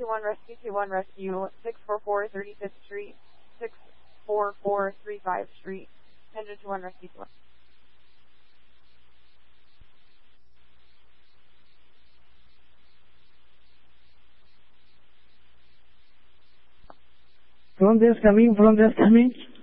21 Rescue 21 Rescue, 644 35th Street, 64435 Street, Engine 21 Rescue 21. Front desk coming.